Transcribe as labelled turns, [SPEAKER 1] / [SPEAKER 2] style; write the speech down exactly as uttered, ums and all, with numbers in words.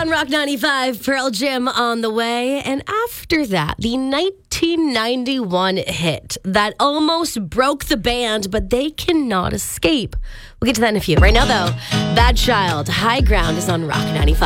[SPEAKER 1] on Rock ninety-five, Pearl Jam on the way. And after that, the nineteen ninety-one hit that almost broke the band, but they cannot escape. We'll get to that in a few. Right now, though, Bad Child, High Ground is on Rock ninety-five.